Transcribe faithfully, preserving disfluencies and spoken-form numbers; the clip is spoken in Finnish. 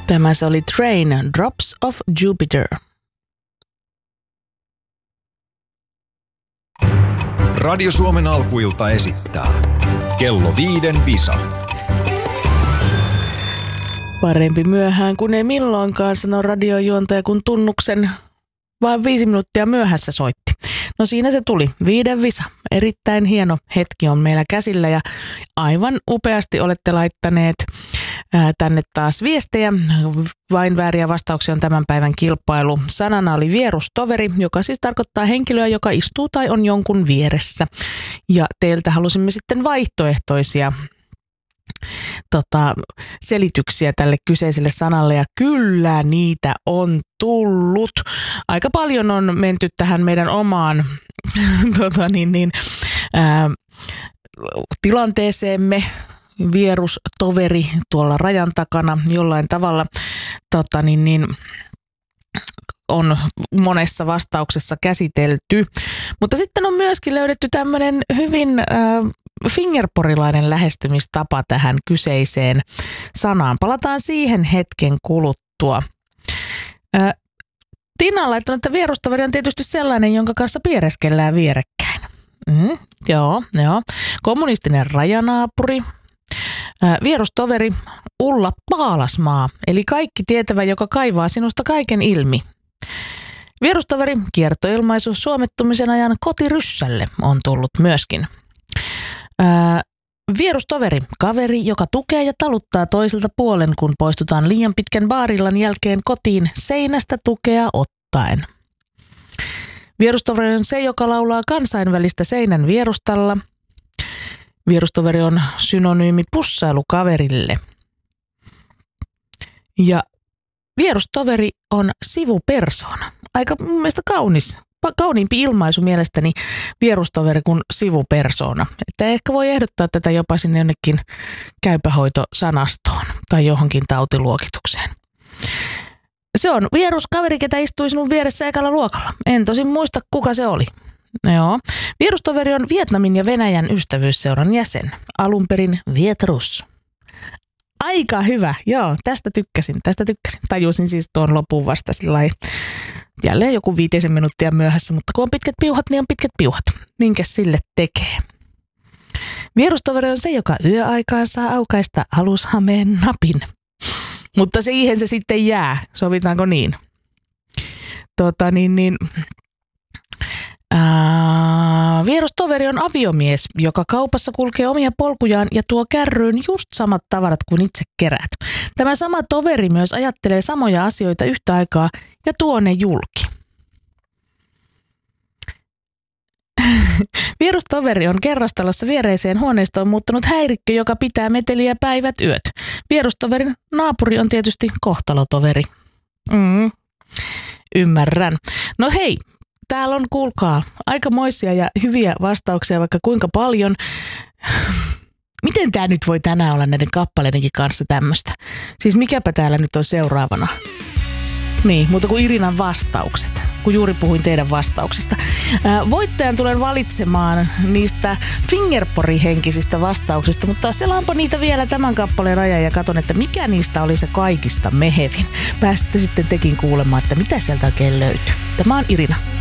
Tämä se oli Train, Drops of Jupiter. Radio Suomen alkuilta esittää Kello viiden Visa. Parempi myöhään kuin ei milloinkaan, sanoi radiojuontaja, kun tunnuksen vain viisi minuuttia myöhässä soitti. No siinä se tuli, viiden Visa. Erittäin hieno hetki on meillä käsillä ja aivan upeasti olette laittaneet ää, tänne taas viestejä. Vain vääriä vastauksia on tämän päivän kilpailu. Sanana oli vierustoveri, joka siis tarkoittaa henkilöä, joka istuu tai on jonkun vieressä. Ja teiltä halusimme sitten vaihtoehtoisia Tota, selityksiä tälle kyseiselle sanalle ja kyllä niitä on tullut. Aika paljon on menty tähän meidän omaan tota, niin, niin, ää, tilanteeseemme. Vierustoveri tuolla rajan takana jollain tavalla tota, niin, niin, on monessa vastauksessa käsitelty. Mutta sitten on myöskin löydetty tämmöinen hyvin äh, fingerporilainen lähestymistapa tähän kyseiseen sanaan. Palataan siihen hetken kuluttua. Äh, Tiina on laittanut, että vierustoveri on tietysti sellainen, jonka kanssa piereskellään vierekkäin. Mm, joo, joo. Kommunistinen rajanaapuri. Äh, vierustoveri Ulla Paalasmaa, eli kaikki tietävä, joka kaivaa sinusta kaiken ilmi. Vierustoveri, kiertoilmaisu suomettumisen ajan kotiryssälle on tullut myöskin. Ää, vierustoveri, kaveri, joka tukee ja taluttaa toiselta puolen, kun poistutaan liian pitkän baarillan jälkeen kotiin seinästä tukea ottaen. Vierustoveri on se, joka laulaa kansainvälistä seinän vierustalla. Vierustoveri on synonyymi pussailukaverille. Ja vierustoveri on sivupersona. Aika mun mielestä kaunis, kauniimpi ilmaisu mielestäni vierustoveri kuin sivupersona. Että ehkä voi ehdottaa tätä jopa sinne jonnekin käypähoitosanastoon tai johonkin tautiluokitukseen. Se on vieruskaveri, ketä istui sinun vieressä ekalla luokalla. En tosin muista, kuka se oli. Joo. Vierustoveri on Vietnamin ja Venäjän ystävyysseuran jäsen. Alun perin Vietrus. Aika hyvä, joo, tästä tykkäsin, tästä tykkäsin. Tajusin siis tuon lopun vasta sillai, jälleen joku viitisen minuuttia myöhässä, mutta kun on pitkät piuhat, niin on pitkät piuhat. Minkäs sille tekee? Vierustoveri on se, joka yöaikaan saa aukaista alushameen napin. Mutta siihen se sitten jää, sovitaanko niin? Tota niin, niin... Ää, vierustoveri on aviomies, joka kaupassa kulkee omia polkujaan ja tuo kärryyn just samat tavarat kuin itse keräät. Tämä sama toveri myös ajattelee samoja asioita yhtä aikaa ja tuo ne julki. Vierustoveri on kerrostalossa viereiseen huoneistoon muuttunut häirikkö, joka pitää meteliä päivät yöt. Vierustoverin naapuri on tietysti kohtalotoveri. Mm, ymmärrän. No hei. Täällä on, kuulkaa, aikamoisia ja hyviä vastauksia vaikka kuinka paljon. Miten tää nyt voi tänään olla näiden kappaleidenkin kanssa tämmöistä? Siis mikäpä täällä nyt on seuraavana? Niin, mutta kuin Irinan vastaukset, kun juuri puhuin teidän vastauksista. Ää, voittajan tulen valitsemaan niistä fingerpori-henkisistä vastauksista, mutta selaanpa niitä vielä tämän kappaleen ajan ja katon, että mikä niistä oli se kaikista mehevin. Pääsitte sitten tekin kuulemaan, että mitä sieltä oikein löytyy. Tämä on Irina.